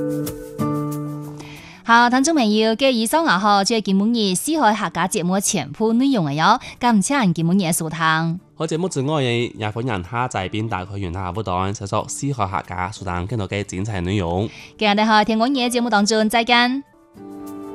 好，聽眾朋友，嘅以上啊，即係今日四海客家節目全部內容嘅喲，感謝今日嘅收聽。 好節目之外嘅，也歡迎下載並打開原下舞台，搜索四海客家，收聽更多嘅精彩內容。 今日喺聽我嘅節目當中，再見。